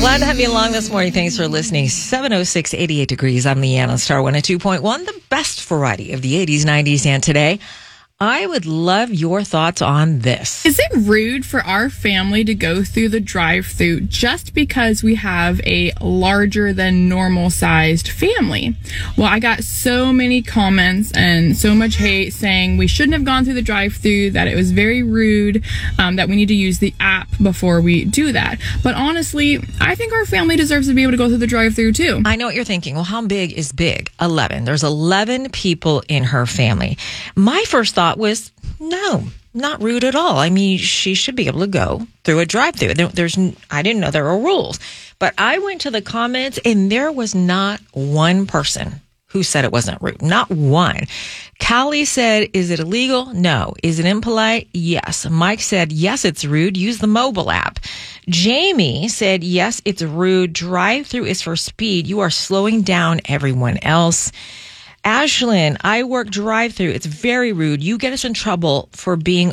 Glad to have you along this morning. Thanks for listening. 706, 88 degrees. I'm Leanne on Star 102.1, the best variety of the 80s, 90s, and today. I would love your thoughts on this. Is it rude for our family to go through the drive-thru just because we have a larger than normal sized family? Well, I got so many comments and so much hate saying we shouldn't have gone through the drive-thru, that it was very rude, that we need to use the app before we do that. But honestly, I think our family deserves to be able to go through the drive-thru too. I know what you're thinking. Well, how big is big? 11. There's 11 people in her family. My first thought was, no, not rude at all. I mean, she should be able to go through a drive-thru. I didn't know there were rules. But I went to the comments, and there was not one person who said it wasn't rude. Not one. Callie said, is it illegal? No. Is it impolite? Yes. Mike said, yes, it's rude. Use the mobile app. Jamie said, yes, it's rude. Drive-thru is for speed. You are slowing down everyone else. Ashlyn, I work drive-thru. It's very rude. You get us in trouble for being